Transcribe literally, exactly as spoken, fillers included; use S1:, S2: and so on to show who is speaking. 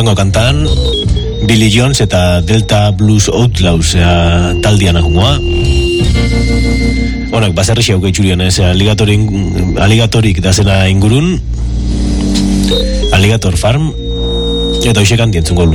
S1: urrengo kantan Billy Jones eta Delta Blues Outlaws ea, taldian ahungoa. Honak, baserri xauke itxurian, ez, aligatorik, aligatorik da zena ingurun, Alligator Farm, eta hoxe kanti entzungo